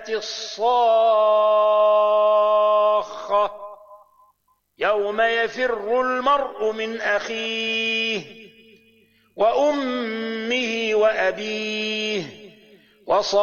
الصاخة يوم يفر المرء من أخيه وأمه وأبيه